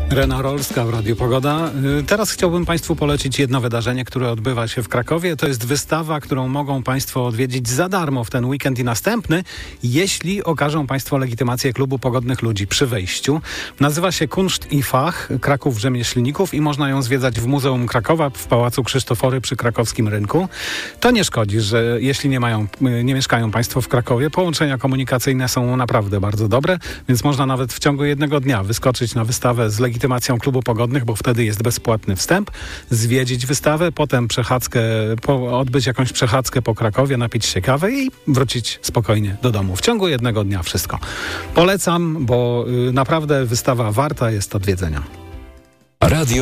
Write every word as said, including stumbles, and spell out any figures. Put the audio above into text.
Rena Rolska w Radiu Pogoda. Teraz chciałbym Państwu polecić jedno wydarzenie, które odbywa się w Krakowie. To jest wystawa, którą mogą Państwo odwiedzić za darmo w ten weekend i następny, jeśli okażą Państwo legitymację Klubu Pogodnych Ludzi przy wejściu. Nazywa się Kunszt i Fach Kraków Rzemieślników i można ją zwiedzać w Muzeum Krakowa w Pałacu Krzysztofory przy krakowskim rynku. To nie szkodzi, że jeśli nie mają, nie mieszkają Państwo w Krakowie, połączenia komunikacyjne są naprawdę bardzo dobre, więc można nawet w ciągu jednego dnia wyskoczyć na wystawę z legitymacją legitymacją Klubu Pogodnych, bo wtedy jest bezpłatny wstęp, zwiedzić wystawę, potem przechadzkę, po, odbyć jakąś przechadzkę po Krakowie, napić się kawy i wrócić spokojnie do domu. W ciągu jednego dnia wszystko. Polecam, bo y, naprawdę wystawa warta jest odwiedzenia. Radio